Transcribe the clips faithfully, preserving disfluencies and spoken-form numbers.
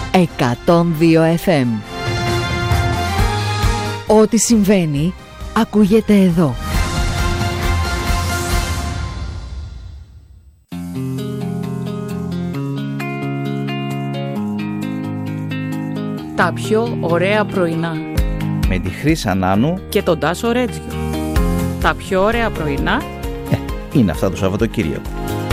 εκατόν δύο εφ εμ. Ό,τι συμβαίνει ακούγεται εδώ. Τα πιο ωραία πρωινά. Με τη Χρύσα Νάνου Και τον Τάσο Ρέτζιο. Τα πιο ωραία πρωινά ε, είναι αυτά το Σαββατοκύριακο.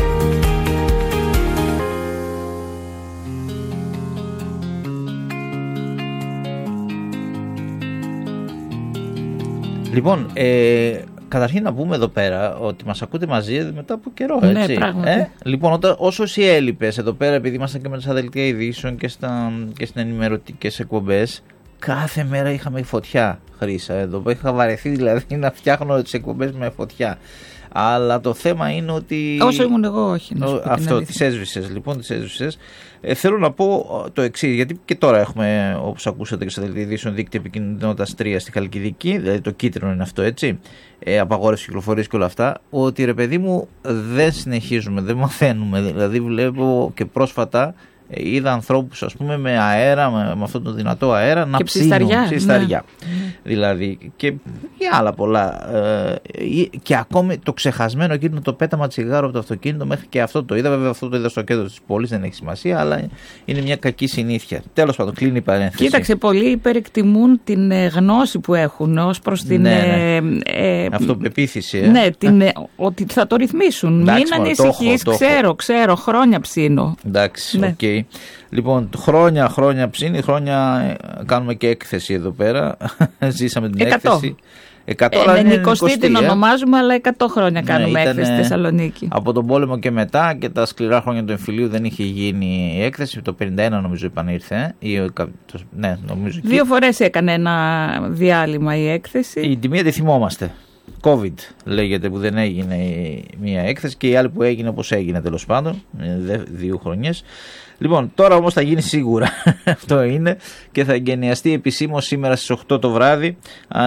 Λοιπόν, ε, καταρχήν να πούμε εδώ πέρα ότι μας ακούτε μαζί μετά από καιρό, έτσι. Ναι, πράγματι. Ε? Λοιπόν, όταν, όσο εσύ έλειπες εδώ πέρα, επειδή ήμασταν και με τα δελτία ειδήσεων και, στα, και στις ενημερωτικές εκπομπές, κάθε μέρα είχαμε φωτιά, Χρύσα. Εδώ είχα βαρεθεί δηλαδή να φτιάχνω τις εκπομπές με φωτιά. Αλλά το θέμα είναι ότι. Όσο ήμουν εγώ, όχι. Να ο, αυτό, τις έσβησες, λοιπόν, τις έσβησες. Ε, θέλω να πω το εξής, γιατί και τώρα έχουμε, όπως ακούσατε και στα δελτία ειδήσεων, δίκτυο επικινδυνότητας τρία στη Χαλκιδική, δηλαδή το κίτρινο είναι αυτό, έτσι. Ε, απαγόρευση κυκλοφορίας και όλα αυτά. Ότι ρε παιδί μου δεν συνεχίζουμε, δεν μαθαίνουμε. Δηλαδή βλέπω και πρόσφατα. Είδα ανθρώπους, ας πούμε, με αέρα, με, με αυτό το δυνατό αέρα να ψήνουν. Ψισταριά. Ναι. Δηλαδή και, και άλλα πολλά. Ε, και ακόμη το ξεχασμένο εκείνο το πέταμα τσιγάρο από το αυτοκίνητο, μέχρι και αυτό το είδα. Βέβαια αυτό το είδα στο κέντρο της πόλης, δεν έχει σημασία, αλλά είναι μια κακή συνήθεια. Τέλος πάντων, κλείνει η παρένθεση. Κοίταξε, πολλοί υπερεκτιμούν την γνώση που έχουν ως προς την. Ναι, ναι. Ε, ε, αυτοπεποίθηση. Ε. Ναι, την, ε, ότι θα το ρυθμίσουν. Εντάξει, μην ανησυχείς, ξέρω, ξέρω, χρόνια ψήνω. Εντάξει, ναι. Okay. Λοιπόν, χρόνια, χρόνια ψήνει, χρόνια κάνουμε και έκθεση εδώ πέρα. Ζήσαμε την εκατό. Έκθεση. εκατό, ε, ενενηκοστή την ονομάζουμε, αλλά εκατό χρόνια κάνουμε ναι, έκθεση στη Θεσσαλονίκη. Από τον πόλεμο και μετά και τα σκληρά χρόνια του εμφυλίου δεν είχε γίνει η έκθεση. Το πενήντα ένα νομίζω επανήρθε. Ή, ναι, νομίζω Δύο φορές έκανε ένα διάλειμμα η έκθεση. Η τιμή τη θυμόμαστε. COVID λέγεται που δεν έγινε μία έκθεση και η άλλη που έγινε όπως έγινε τέλος πάντων, δύο χρονιές. Λοιπόν, τώρα όμως θα γίνει σίγουρα, αυτό είναι, και θα εγκαινιαστεί επισήμως σήμερα στις οκτώ το βράδυ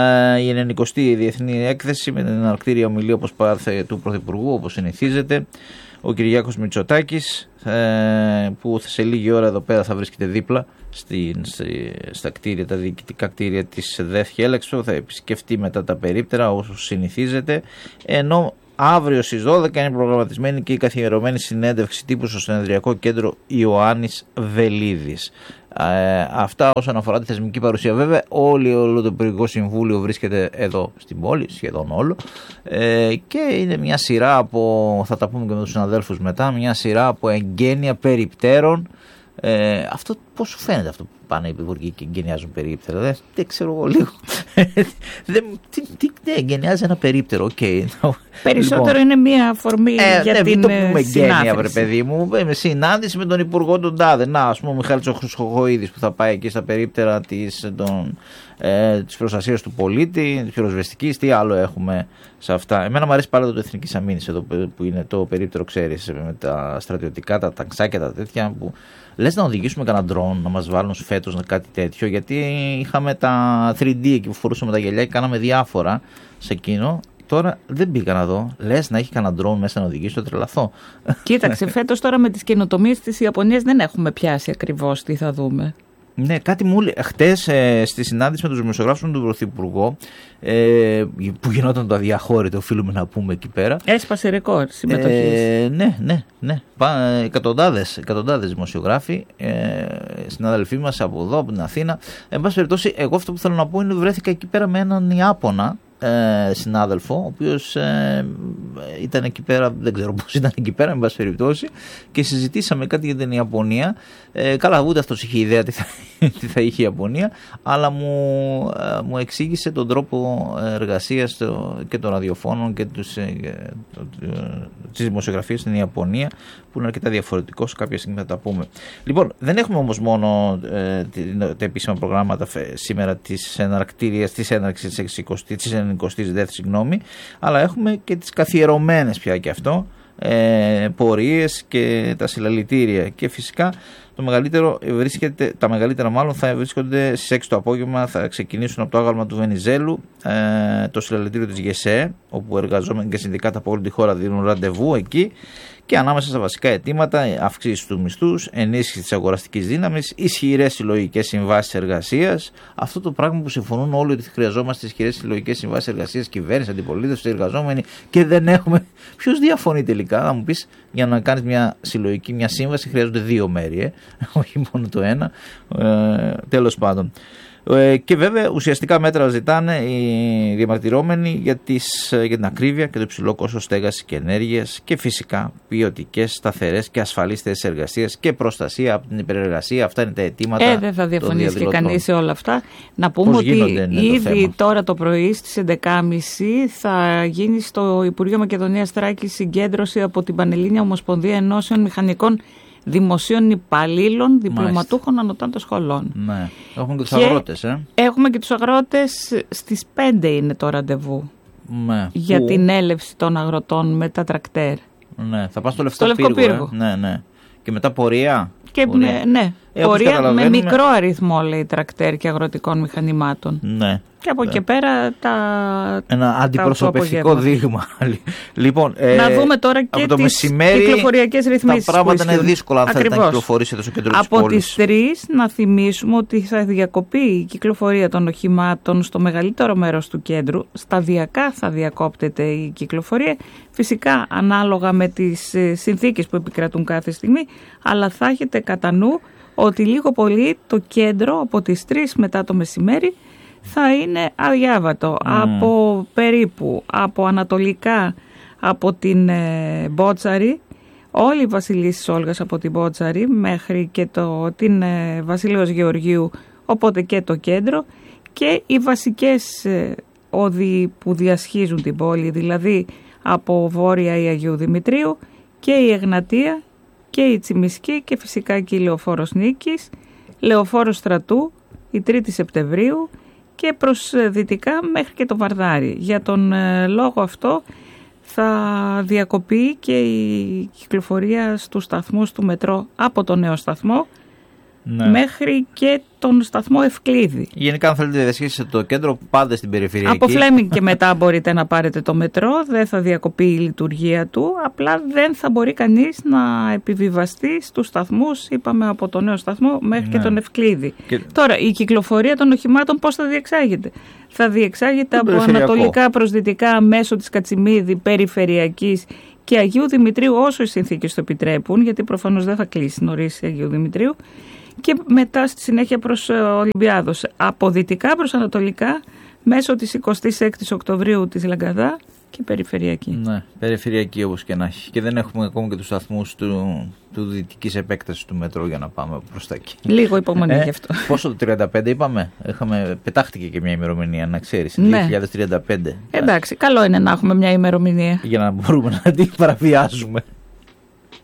η ενενηκοστή διεθνή έκθεση με την εναρκτήρια ομιλία όπως πάρθε του Πρωθυπουργού, όπως συνηθίζεται, ο Κυριάκος Μητσοτάκης, που σε λίγη ώρα εδώ πέρα θα βρίσκεται δίπλα στην, στα κτίρια, τα διοικητικά κτίρια της ΔΕΘ Χέλεξο, θα επισκεφτεί μετά τα περίπτερα όπως συνηθίζεται, ενώ αύριο στις δώδεκα είναι προγραμματισμένη και η καθιερωμένη συνέντευξη τύπου στο συνεδριακό κέντρο Ιωάννης Βελίδης. Ε, αυτά όσον αφορά τη θεσμική παρουσία. Βέβαια, όλη, όλο το Υπουργικό Συμβούλιο βρίσκεται εδώ στην πόλη, σχεδόν όλο. Ε, και είναι μια σειρά από, θα τα πούμε και με τους συναδέλφους μετά, μια σειρά από εγγένεια περιπτέρων. Ε, αυτό πώς σου φαίνεται αυτό που πάνε οι υπουργοί και εγκαινιάζουν περίπτερα? Δεν, δεν ξέρω εγώ λίγο. δεν, τι, τι, τι εγκαινιάζει ένα περίπτερο, οκ. Okay. Περισσότερο λοιπόν, είναι μια αφορμή ε, για ναι, την συνάντηση. Δεν το πούμε εγκαίνια, βρε παιδί μου. Με συνάντηση με τον υπουργό τον τάδε. Να, ας πούμε ο Μιχάλης ο Χρυσοχοΐδης που θα πάει εκεί στα περίπτερα της, των, ε, της προστασίας του πολίτη, της πυροσβεστικής, τι άλλο έχουμε σε αυτά. Εμένα μου αρέσει πάρα το Εθνικής Αμήνης εδώ που είναι το περίπτερο, ξέρεις, με τα στρατιωτικά, τα ταξάκια, τα τέτοια που λες να οδηγήσουμε κανένα ντρόν, να μας βάλουν φέτος κάτι τέτοιο, γιατί είχαμε τα θρι ντι εκεί που φορούσαμε τα γυαλιά και κάναμε διάφορα σε εκείνο. Τώρα δεν πήγα να δω. Λες να έχει κανένα ντρόν μέσα να οδηγήσει, το τρελαθώ. Κοίταξε, φέτος τώρα με τις καινοτομίες της Ιαπωνίας δεν έχουμε πιάσει ακριβώς τι θα δούμε. Ναι, κάτι μου λέει. Χτες ε, στη συνάντηση με τους δημοσιογράφους με τον Πρωθυπουργό, ε, που γινόταν το αδιαχώρητο, οφείλουμε να πούμε εκεί πέρα. Έσπασε ρεκόρ συμμετοχής. Ε, ναι, ναι, ναι. Εκατοντάδες, εκατοντάδες δημοσιογράφοι, ε, συναδελφοί μας από εδώ, από την Αθήνα. Εν πάση περιπτώσει, εγώ αυτό που θέλω να πω είναι ότι βρέθηκα εκεί πέρα με έναν Ιάπωνα ε, συνάδελφο, ο οποίος ε, ήταν εκεί πέρα, δεν ξέρω πώς ήταν εκεί πέρα, εν πάση περιπτώσει, και συζητήσαμε κάτι για την Ιαπωνία. Ε, καλά, ούτε αυτός είχε ιδέα τι θα, τι θα είχε η Ιαπωνία, αλλά μου, ε, μου εξήγησε τον τρόπο εργασίας το, και των ραδιοφώνων και τους, ε, το, ε, τις δημοσιογραφίες στην Ιαπωνία, που είναι αρκετά διαφορετικός, κάποια στιγμή θα τα πούμε. Λοιπόν, δεν έχουμε όμως μόνο ε, τα επίσημα προγράμματα σήμερα της εναρκτήριας, της έναρξης της ενενηκοστής δεύτερης, συγγνώμη, αλλά έχουμε και τις καθιερωμένες πια και αυτό, ε, πορείες και τα συλλαλητήρια. Και φυσικά το μεγαλύτερο βρίσκεται, τα μεγαλύτερα μάλλον θα βρίσκονται στις έξι το απόγευμα, θα ξεκινήσουν από το άγαλμα του Βενιζέλου, ε, το συλλαλητήριο της ΓΕΣΕ, όπου εργαζόμενοι και συνδικάτα από όλη τη χώρα δίνουν ραντεβού εκεί. Και ανάμεσα στα βασικά αιτήματα, αυξήσεις του μισθούς, ενίσχυση της αγοραστικής δύναμης, ισχυρές συλλογικές συμβάσεις εργασίας. Αυτό το πράγμα που συμφωνούν όλοι ότι χρειαζόμαστε ισχυρές συλλογικές συμβάσεις εργασίας, κυβέρνηση, αντιπολίτευση, εργαζόμενοι, και δεν έχουμε. Ποιος διαφωνεί τελικά? Να μου πεις, για να κάνεις μια συλλογική, μια σύμβαση χρειάζονται δύο μέρη, ε? όχι μόνο το ένα. Ε, τέλος πάντων. Και βέβαια ουσιαστικά μέτρα ζητάνε οι διαμαρτυρόμενοι για, τις, για την ακρίβεια και το υψηλό κόστος στέγασης και ενέργειας, και φυσικά ποιοτικές, σταθερές και ασφαλείς θέσεις εργασίας και προστασία από την υπερεργασία. Αυτά είναι τα αιτήματα. Ε, δεν θα διαφωνήσει και κανείς σε όλα αυτά. Να πούμε Πώς ότι ήδη το τώρα το πρωί στις έντεκα και μισή θα γίνει στο Υπουργείο Μακεδονίας Θράκης συγκέντρωση από την Πανελλήνια Ομοσπονδία Ενώσεων Μηχανικών Δημοσίων Υπαλλήλων Διπλωματούχων Ανωτάτων Σχολών. Ναι. Έχουμε και τους αγρότες, ε. Έχουμε και τους αγρότες. Στις πέντε είναι το ραντεβού. Ναι. Για Που... την έλευση των αγροτών με τα τρακτέρ. Ναι, θα πας στο Λευκό Πύργο. Πύργο. Ε. Ναι, ναι. Και μετά πορεία. Και πορεία. Με, ναι, ε, πορεία με μικρό αριθμό, λέει, τρακτέρ και αγροτικών μηχανημάτων. Ναι. Και από ναι. εκεί πέρα τα. Ένα αντιπροσωπευτικό δείγμα. Λοιπόν, ε, να δούμε τώρα και τις κυκλοφοριακές ρυθμίσεις. Τα πράγματα είναι δύσκολα αν θέλετε να κυκλοφορήσετε στο κέντρο της πόλης. Από τις τρεις να θυμίσουμε ότι θα διακοπεί η κυκλοφορία των οχημάτων στο μεγαλύτερο μέρος του κέντρου. Σταδιακά θα διακόπτεται η κυκλοφορία. Φυσικά ανάλογα με τις συνθήκες που επικρατούν κάθε στιγμή. Αλλά θα έχετε κατά νου ότι λίγο πολύ το κέντρο από τις τρεις μετά το μεσημέρι θα είναι αδιάβατο. Mm. Από περίπου, από ανατολικά, από την ε, Μπότσαρη, όλη η Βασιλίσσης Όλγας από την Μπότσαρη μέχρι και το, την ε, Βασιλέως Γεωργίου, οπότε και το κέντρο, και οι βασικές ε, όδοι που διασχίζουν την πόλη, δηλαδή από Βόρεια η Αγίου Δημητρίου και η Εγνατία και η Τσιμισκή και φυσικά και η Λεωφόρος Νίκης, Λεωφόρος Στρατού, η τρίτη Σεπτεμβρίου και προς δυτικά μέχρι και το Βαρδάρι. Για τον ε, λόγο αυτό θα διακοπεί και η κυκλοφορία στους σταθμούς του μετρό από το νέο σταθμό, ναι, μέχρι και τον σταθμό Ευκλήδη. Γενικά, αν θέλετε να διασχίσετε το κέντρο, πάτε στην περιφερειακή. Από Φλέμινγκ και μετά μπορείτε να πάρετε το μετρό, δεν θα διακοπεί η λειτουργία του, απλά δεν θα μπορεί κανείς να επιβιβαστεί στους σταθμούς, είπαμε, από το νέο σταθμό μέχρι, ναι, και τον Ευκλήδη. Και... Τώρα, η κυκλοφορία των οχημάτων πώς θα διεξάγεται? Θα διεξάγεται από ανατολικά προς δυτικά μέσω της Κατσιμίδη, περιφερειακής και Αγίου Δημητρίου, όσο οι συνθήκες το επιτρέπουν, γιατί προφανώς δεν θα κλείσει νωρίς η Αγίου Δημητρίου, και μετά στη συνέχεια προς Ολυμπιάδος. Από δυτικά προς ανατολικά μέσω της εικοστής έκτης Οκτωβρίου της Λαγκαδά και περιφερειακή. Ναι, περιφερειακή όπως και να έχει. Και δεν έχουμε ακόμα και τους σταθμούς του, του δυτικής επέκτασης του μετρό για να πάμε προς τα εκεί. Λίγο υπομονή ε, γι' αυτό. Πόσο το τριάντα πέντε είπαμε? Είχαμε, πετάχτηκε και μια ημερομηνία, να ξέρεις. Ναι. δύο χιλιάδες τριάντα πέντε. Εντάξει, καλό είναι να έχουμε μια ημερομηνία. Για να μπορούμε να την παραβιάζουμε.